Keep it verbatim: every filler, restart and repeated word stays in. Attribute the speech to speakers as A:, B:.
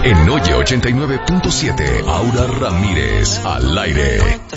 A: En Oye ochenta y nueve punto siete, Aura Ramírez, al aire.